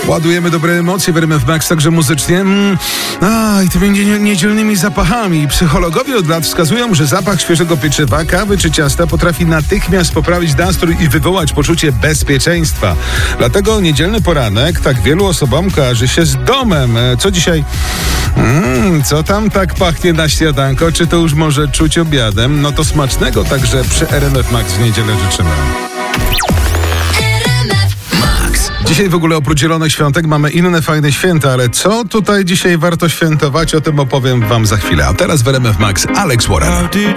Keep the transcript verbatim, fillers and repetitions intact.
Ładujemy dobre emocje w R M F Max, także muzycznie. Mm. A, i tymi nie, niedzielnymi zapachami. Psychologowie od lat wskazują, że zapach świeżego pieczywa, kawy czy ciasta potrafi natychmiast poprawić nastrój i wywołać poczucie bezpieczeństwa. Dlatego niedzielny poranek tak wielu osobom kojarzy się z domem. Co dzisiaj? Mm, co tam tak pachnie na śniadanko? Czy to już może czuć obiadem? No to smacznego także przy R M F Max w niedzielę życzymy. Dzisiaj w ogóle oprócz zielonych świątek mamy inne fajne święta, ale co tutaj dzisiaj warto świętować, o tym opowiem wam za chwilę. A teraz w R M F Max Alex Warren.